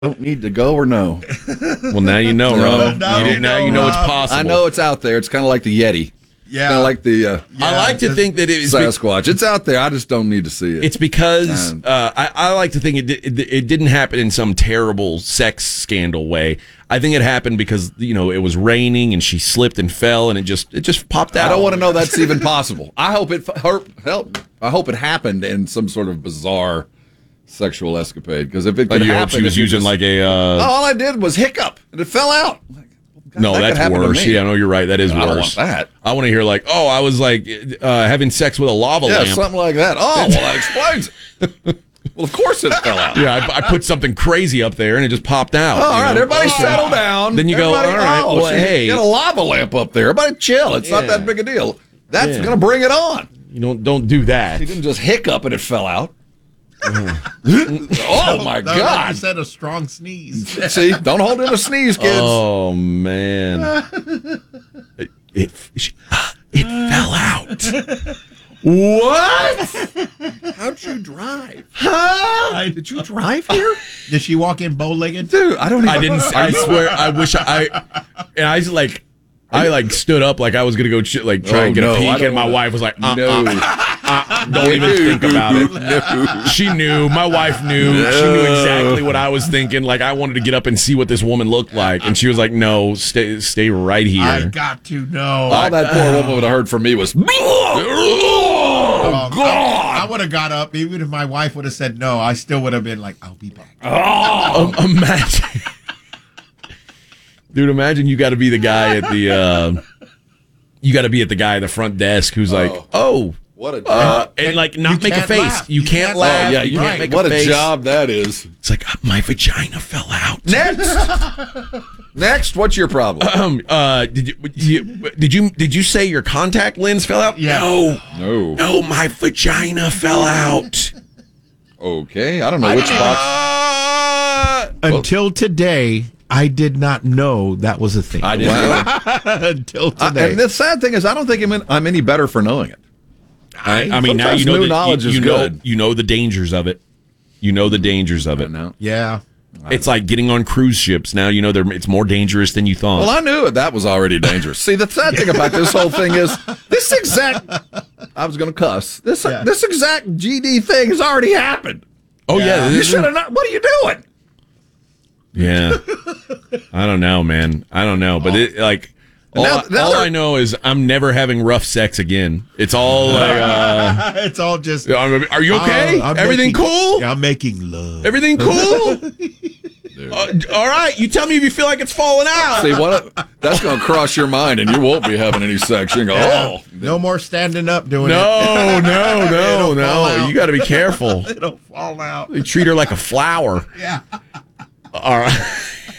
don't need to go or no. Well, now you know, Rob. Now you know it's possible. I know it's out there. It's kind of like the Yeti. Yeah. Kind of like the I like to think that it is Sasquatch. It's out there. I just don't need to see it. It's because I like to think it didn't happen in some terrible sex scandal way. I think it happened because it was raining and she slipped and fell and it just popped out. I don't want to know that's even possible. I hope I hope it happened in some sort of bizarre sexual escapade, because if it could happen, she was using like a. All I did was hiccup and it fell out. God, no, that's worse. Yeah, no, you're right. That is worse. I don't want that. I want to hear like, I was like having sex with a lava lamp. Yeah, something like that. Oh, well, that explains it. Well, of course it fell out. Yeah, I put something crazy up there and it just popped out. Oh, all right, everybody settle down. Then you go, all right, well, hey. Get a lava lamp up there. Everybody chill. It's not that big a deal. That's going to bring it on. You don't do that. He didn't just hiccup and it fell out. Oh, my like God. you said, a strong sneeze. See, don't hold in a sneeze, kids. Oh, man. It fell out. What? How'd you drive? Huh? Did you drive here? Did she walk in bow-legged? Dude, I didn't. I swear, I wish I stood up like I was gonna go try and get a peek, and my wife was like, don't even think about it. No. She knew. My wife knew. No. She knew exactly what I was thinking. Like, I wanted to get up and see what this woman looked like, and she was like, "No, stay right here." I got to know. All that poor woman would have heard from me was, "Oh God!" I would have got up, even if my wife would have said no. I still would have been like, "I'll be back." Imagine. Dude, imagine you got to be the guy at the the front desk who's like, what a job. and like not make a face. Laugh. You can't laugh. Yeah, you can't make what a face. What a job that is. It's like, my vagina fell out. Next, what's your problem? Did you say your contact lens fell out? Yeah. No, my vagina fell out. Okay, I don't know which box. Until today, I did not know that was a thing. I didn't. Until today. And the sad thing is, I don't think I'm any better for knowing it. I mean, now you know new knowledge is good. You know the dangers of it. You know the dangers of it. Now. Yeah. It's like getting on cruise ships. Now you know it's more dangerous than you thought. Well, I knew that was already dangerous. See, the sad thing about this whole thing is this exact. I was going to cuss. This exact GD thing has already happened. Oh yeah, you should have not. What are you doing? Yeah, I don't know, man. I don't know, but all I know is I'm never having rough sex again. It's all like, it's all just. Are you okay? Everything cool? Yeah, I'm making love. Everything cool? All right. You tell me if you feel like it's falling out. See, that's going to cross your mind, and you won't be having any sex. You go, no more standing up doing it. No. You got to be careful. It'll fall out. You treat her like a flower. Yeah. All right.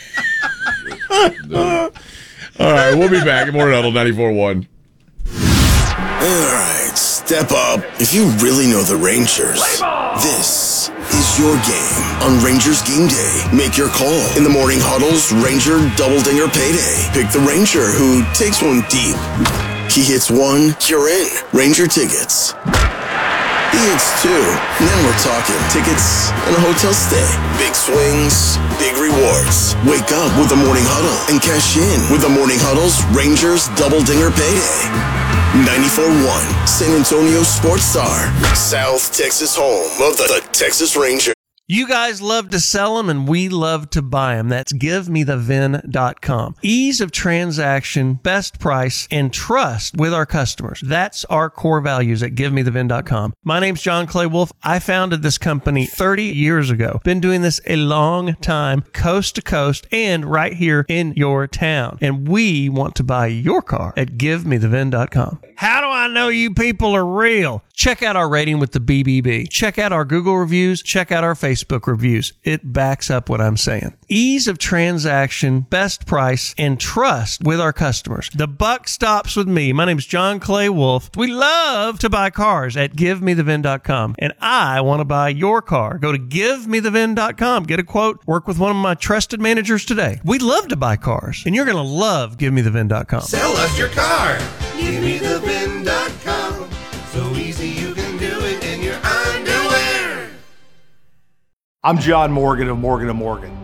All right, we'll be back at Morning Huddle 94.1. All right, step up. If you really know the Rangers, this is your game on Rangers Game Day. Make your call in the Morning Huddle's Ranger Double Dinger Payday. Pick the Ranger who takes one deep. He hits one, you're in. Ranger tickets. He hits two, and then we're talking tickets and a hotel stay. Big swings, big rewards. Wake up with the Morning Huddle and cash in with the Morning Huddle's Rangers Double Dinger Payday. 94.1 San Antonio Sports Star, South Texas home of the Texas Rangers. You guys love to sell them, and we love to buy them. That's GiveMeTheVin.com. Ease of transaction, best price, and trust with our customers. That's our core values at GiveMeTheVin.com. My name's John Clay Wolf. I founded this company 30 years ago. Been doing this a long time, coast to coast, and right here in your town. And we want to buy your car at GiveMeTheVin.com. How do I know you people are real? Check out our rating with the BBB. Check out our Google reviews. Check out our Facebook reviews. It backs up what I'm saying. Ease of transaction, best price, and trust with our customers. The buck stops with me. My name's John Clay Wolf. We love to buy cars at GiveMeTheVin.com, and I want to buy your car. Go to GiveMeTheVin.com. Get a quote. Work with one of my trusted managers today. We love to buy cars, and you're going to love GiveMeTheVin.com. Sell us your car. GiveMeTheVin.com. So easy you can do it in your underwear. I'm John Morgan of Morgan & Morgan.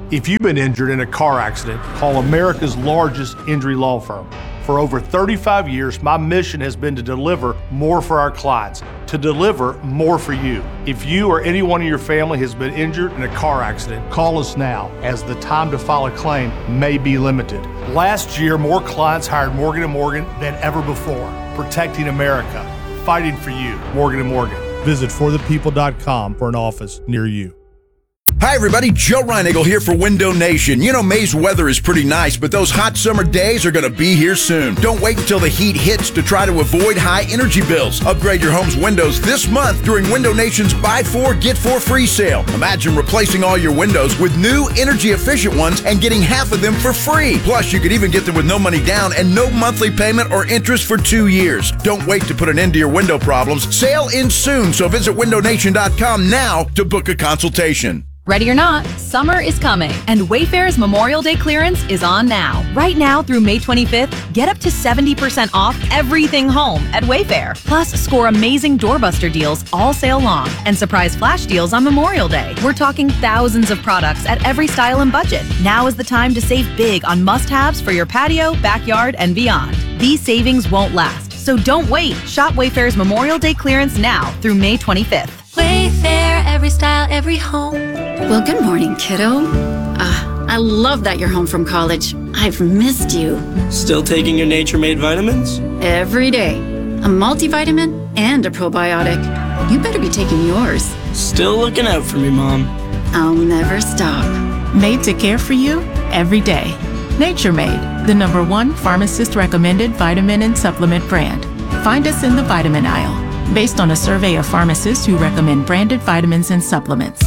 If you've been injured in a car accident, call America's largest injury law firm. For over 35 years, my mission has been to deliver more for our clients, to deliver more for you. If you or anyone in your family has been injured in a car accident, call us now, as the time to file a claim may be limited. Last year, more clients hired Morgan & Morgan than ever before, protecting America, fighting for you. Morgan & Morgan. Visit forthepeople.com for an office near you. Hi, everybody. Joe Reinagle here for Window Nation. You know, May's weather is pretty nice, but those hot summer days are going to be here soon. Don't wait until the heat hits to try to avoid high energy bills. Upgrade your home's windows this month during Window Nation's Buy 4, Get 4 free sale. Imagine replacing all your windows with new energy-efficient ones and getting half of them for free. Plus, you could even get them with no money down and no monthly payment or interest for 2 years. Don't wait to put an end to your window problems. Sale ends soon, so visit windownation.com now to book a consultation. Ready or not, summer is coming, and Wayfair's Memorial Day clearance is on now. Right now through May 25th, get up to 70% off everything home at Wayfair. Plus, score amazing doorbuster deals all sale long and surprise flash deals on Memorial Day. We're talking thousands of products at every style and budget. Now is the time to save big on must-haves for your patio, backyard, and beyond. These savings won't last, so don't wait. Shop Wayfair's Memorial Day clearance now through May 25th. Wayfair, every style, every home. Well, good morning, kiddo. I love that you're home from college. I've missed you. Still taking your Nature Made vitamins? Every day. A multivitamin and a probiotic. You better be taking yours. Still looking out for me, Mom. I'll never stop. Made to care for you every day. Nature Made, the #1 pharmacist-recommended vitamin and supplement brand. Find us in the vitamin aisle, based on a survey of pharmacists who recommend branded vitamins and supplements.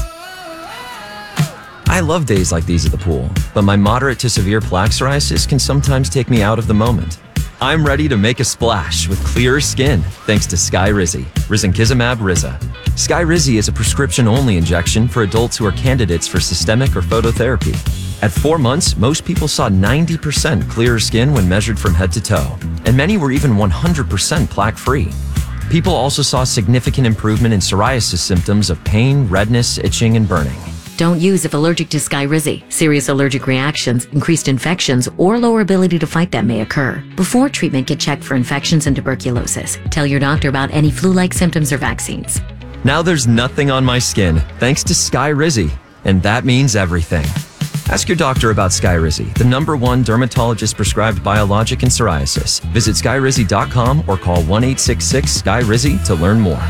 I love days like these at the pool, but my moderate to severe plaque psoriasis can sometimes take me out of the moment. I'm ready to make a splash with clearer skin thanks to Skyrizi, risankizumab Riza. Skyrizi is a prescription-only injection for adults who are candidates for systemic or phototherapy. At 4 months, most people saw 90% clearer skin when measured from head to toe, and many were even 100% plaque-free. People also saw significant improvement in psoriasis symptoms of pain, redness, itching, and burning. Don't use if allergic to Skyrizi. Serious allergic reactions, increased infections, or lower ability to fight them may occur. Before treatment, get checked for infections and tuberculosis. Tell your doctor about any flu-like symptoms or vaccines. Now there's nothing on my skin thanks to Skyrizi, and that means everything. Ask your doctor about Skyrizi, the #1 dermatologist-prescribed biologic in psoriasis. Visit Skyrizi.com or call 1-866-SKY-RIZI to learn more.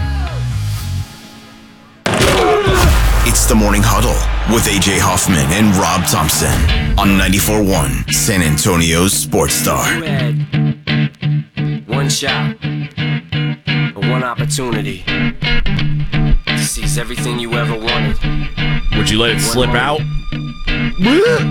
It's the Morning Huddle with AJ Hoffman and Rob Thompson on 94.1 San Antonio's Sports Star. You had one shot, one opportunity to seize everything you ever wanted. Would you let it slip out?